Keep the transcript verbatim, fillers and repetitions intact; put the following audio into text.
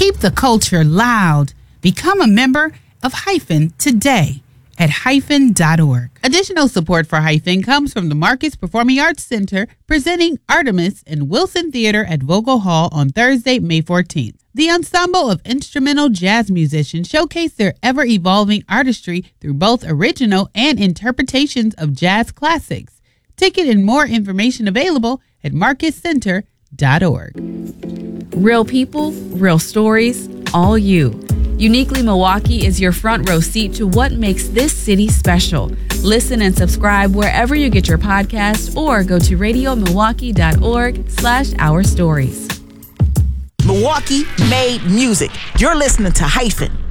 Keep the culture loud. Become a member of Hyphen today at hyphen dot org. Additional support for Hyphen comes from the Marcus Performing Arts Center, presenting Artemis in Wilson Theater at Vogel Hall on Thursday, May fourteenth. The ensemble of instrumental jazz musicians showcase their ever-evolving artistry through both original and interpretations of jazz classics. Ticket and more information available at marcus center dot org. Real people, real stories, all you. Uniquely Milwaukee is your front row seat to what makes this city special. Listen and subscribe wherever you get your podcast or go to radio milwaukee dot org slash our stories. Milwaukee made music. You're listening to Hyphen.